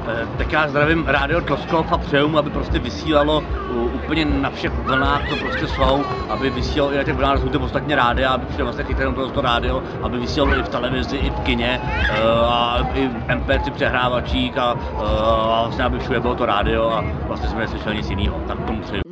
Tak já zdravím Rádio Tloskov a přeju mu, aby prostě vysílalo úplně na všech vlnách, co prostě jsou, aby vysílalo i na těch vlnách, jsou ty ostatně rádia, aby přijel vlastně chytré to rádio, aby vysílalo i v televizi, i v kině, a i v MP3 přehrávačích a vlastně aby všude bylo to rádio a vlastně jsme neslyšeli nic jiného, tak tomu přeju.